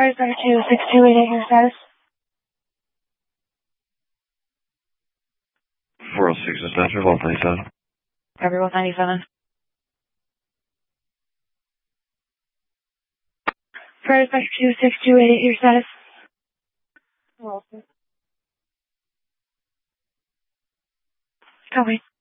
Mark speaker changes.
Speaker 1: Cars are 26288, your status?
Speaker 2: 406 dispatcher, Vault 97.
Speaker 1: Copy, Vault 97. Cars are 26288, your status? Copy.